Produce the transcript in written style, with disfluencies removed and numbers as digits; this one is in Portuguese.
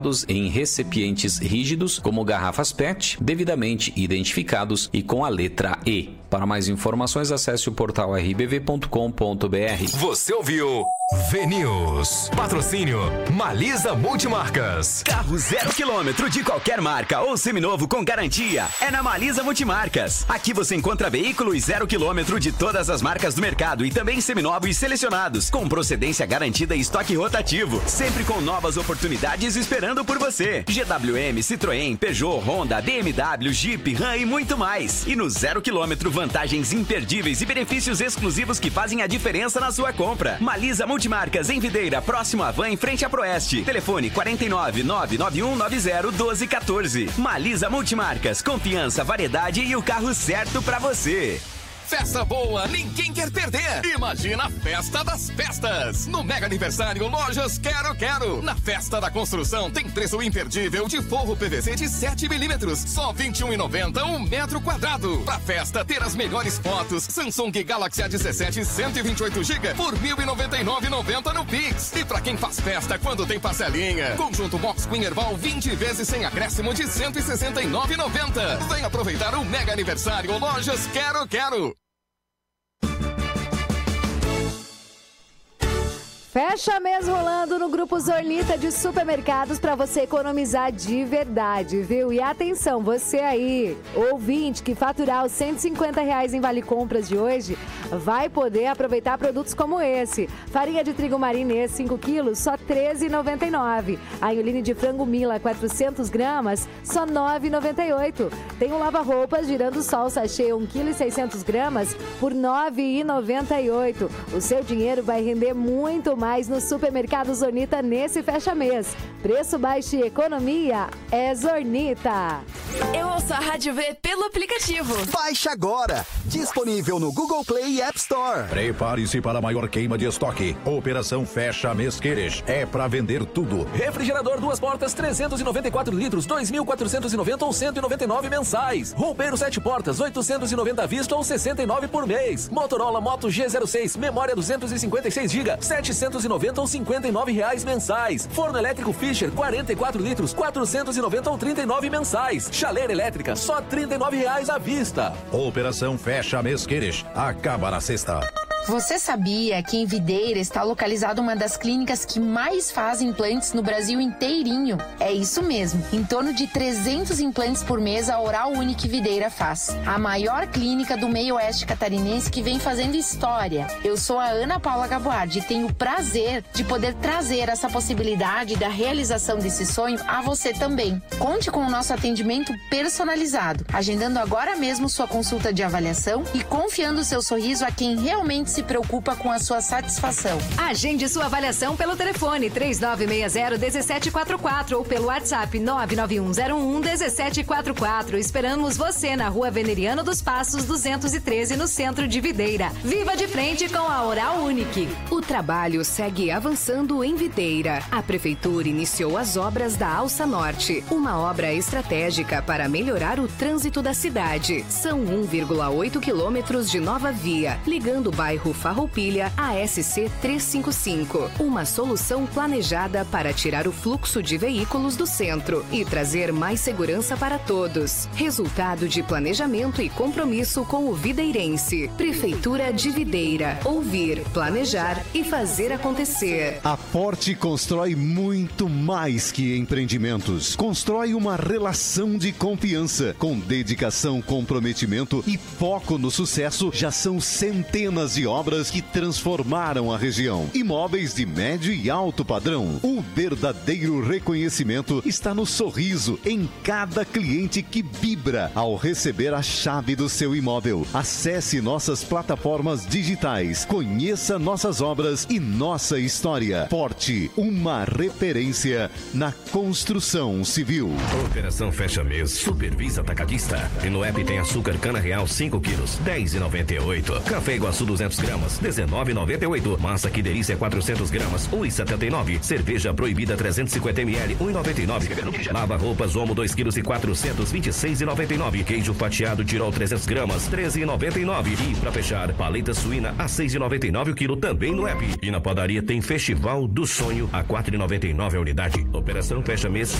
em recipientes rígidos, como garrafas PET, devidamente identificados e com a letra E. Para mais informações, acesse o portal rbv.com.br. Você ouviu V-News. Patrocínio Malisa Multimarcas. Carro 0 km de qualquer marca ou seminovo com garantia é na Malisa Multimarcas. Aqui você encontra veículos 0 km de todas as marcas do mercado e também seminovos selecionados, com procedência garantida e estoque rotativo, sempre com novas oportunidades esperando por você. GWM, Citroën, Peugeot, Honda, BMW, Jeep, Ram e muito mais. E no 0 km, vantagens imperdíveis e benefícios exclusivos que fazem a diferença na sua compra. Malisa Multimarcas em Videira, próximo à Van, em frente à Proeste. Telefone 49 99190 1214. Malisa Multimarcas, confiança, variedade e o carro certo pra você. Festa boa, ninguém quer perder. Imagina a Festa das Festas. No Mega Aniversário Lojas Quero. Na Festa da Construção tem preço imperdível de forro PVC de 7 milímetros. Só R$ 21,90 um metro quadrado. Pra festa ter as melhores fotos, Samsung Galaxy A17 128 GB por R$ 1.099,90 no Pix. E pra quem faz festa quando tem parcelinha, conjunto Box Queen Herbal 20 vezes sem acréscimo de R$ 169,90. Vem aproveitar o Mega Aniversário Lojas Quero. Fecha mês rolando no Grupo Zornita de Supermercados para você economizar de verdade, viu? E atenção, você aí, ouvinte, que faturar os R$150 em Vale Compras de hoje, vai poder aproveitar produtos como esse. Farinha de trigo marinês 5 quilos, só R$ 13,99. A ioline de frango Mila 400 gramas, só R$ 9,98. Tem um lava-roupas girando sol sachê 1,6 kg por R$ 9,98. O seu dinheiro vai render muito mais no Supermercado Zornita nesse fecha-mês. Preço baixo e economia é Zornita. Eu ouço a Rádio V pelo aplicativo. Baixe agora. Disponível no Google Play e App Store. Prepare-se para a maior queima de estoque. Operação Fecha Mês Queres. É para vender tudo. Refrigerador 2 portas 394 litros, 2.490 ou 199 mensais. Roupeiro 7 portas, 890 à vista ou 69 por mês. Motorola Moto G06, memória 256 GB, 790 ou 59 reais mensais. Forno elétrico Fischer 44 litros, 490 ou 39 mensais. Chaleira elétrica só R$ 39 reais à vista. Operação Fecha Mês Queres. Acaba na sexta. Você sabia que em Videira está localizada uma das clínicas que mais faz implantes no Brasil inteirinho? É isso mesmo, em torno de 300 implantes por mês a Oral Unique Videira faz. A maior clínica do meio oeste catarinense que vem fazendo história. Eu sou a Ana Paula Gaboardi e tenho o prazer de poder trazer essa possibilidade da realização desse sonho a você também. Conte com o nosso atendimento personalizado, agendando agora mesmo sua consulta de avaliação e confiando seu sorriso a quem realmente se preocupa com a sua satisfação. Agende sua avaliação pelo telefone 3960-1744 ou pelo WhatsApp 99101-1744. Esperamos você na Rua Veneriano dos Passos 213, no centro de Videira. Viva de frente com a Oral Unique. O trabalho segue avançando em Videira. A Prefeitura iniciou as obras da Alça Norte, uma obra estratégica para melhorar o trânsito da cidade. São 1,8 quilômetros de nova via, ligando o bairro Farroupilha à SC 355. Uma solução planejada para tirar o fluxo de veículos do centro e trazer mais segurança para todos. Resultado de planejamento e compromisso com o videirense. Prefeitura de Videira. Ouvir, planejar e fazer acontecer. A Porte constrói muito mais que empreendimentos. Constrói uma relação de confiança. Com dedicação, comprometimento e foco no sucesso, já são centenas de obras que transformaram a região. Imóveis de médio e alto padrão. O verdadeiro reconhecimento está no sorriso em cada cliente que vibra ao receber a chave do seu imóvel. Acesse nossas plataformas digitais, conheça nossas obras e nossa história. Porte, uma referência na construção civil. Operação Fecha Mês Supervisa Atacadista. E no app tem açúcar cana real 5 quilos, R$ 10,98. Café Iguaçu 200 gramas, 19,98. Massa Que Delícia 400 gramas, 1,79. Cerveja Proibida 350 ml, 1,99. Lava roupas Omo 2 kg e 400, 26,99. Queijo fatiado Tirol 300 gramas, 13,99. E pra fechar, paleta suína a 6,99 o quilo também no app. E na padaria tem Festival do Sonho a 4,99 a unidade. Operação fecha mês